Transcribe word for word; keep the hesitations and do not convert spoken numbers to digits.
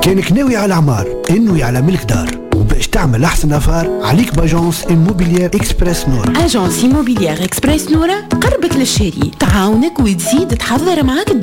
كانك ناوي على عمار، ناوي على ملك دار، وباش تعمل أحسن أفار عليك باجونس إيموبيليير إكسبريس نورا. أجونس إيموبيليير إكسبريس نورا قربك للشاري، تعاونك وتزيد تحضر معاك